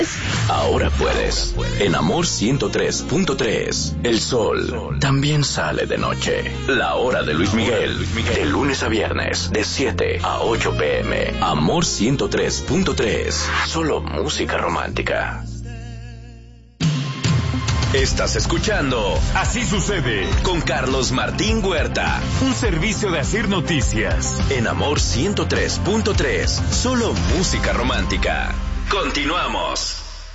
Ahora puedes. En Amor 103.3. El sol también sale de noche. La hora de Luis Miguel. De lunes a viernes, de 7 a 8 p.m. Amor 103.3. Solo música romántica. Estás escuchando Así Sucede con Carlos Martín Huerta. Un servicio de Asir Noticias. En Amor 103.3. Solo música romántica. Continuamos.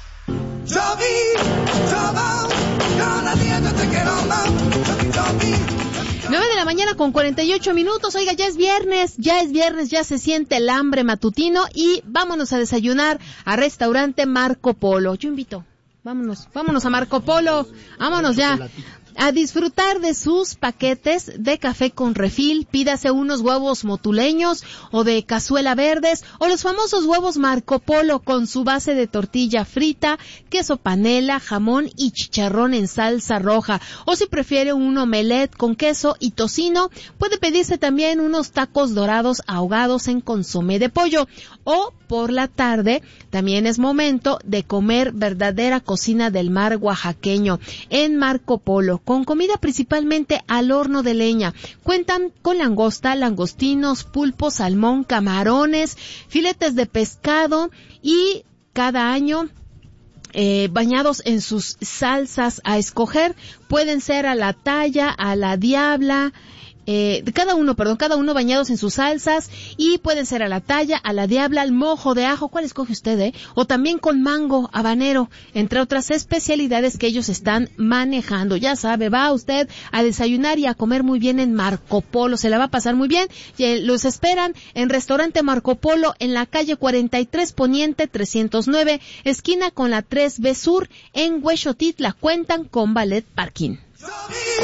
9 de la mañana con 48 minutos. Oiga, ya es viernes, ya se siente el hambre matutino y vámonos a desayunar a restaurante Marco Polo. Yo invito. Vámonos a Marco Polo, vámonos ya a disfrutar de sus paquetes de café con refil. Pídase unos huevos motuleños o de cazuela verdes o los famosos huevos Marco Polo con su base de tortilla frita, queso panela, jamón y chicharrón en salsa roja. O si prefiere un omelette con queso y tocino, puede pedirse también unos tacos dorados ahogados en consomé de pollo. O por la tarde también es momento de comer verdadera cocina del mar oaxaqueño en Marco Polo, con comida principalmente al horno de leña. Cuentan con langosta, langostinos, pulpo, salmón, camarones, filetes de pescado y cada año bañados en sus salsas a escoger. Pueden ser a la talla, a la diabla, cada uno bañados en sus salsas, y pueden ser a la talla, a la diabla, al mojo de ajo. ¿Cuál escoge usted, O también con mango, habanero, entre otras especialidades que ellos están manejando. Ya sabe, va usted a desayunar y a comer muy bien en Marco Polo, se la va a pasar muy bien. Los esperan en Restaurante Marco Polo en la calle 43 Poniente 309, esquina con la 3B Sur en Huexotitla. Cuentan con ballet parking.